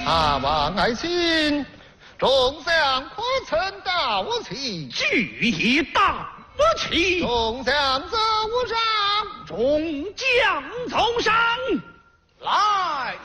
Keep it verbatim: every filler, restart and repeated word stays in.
阿王爱卿，众相可曾到齐？ 俱已到齐。 众相奏上， 众将奏上。 来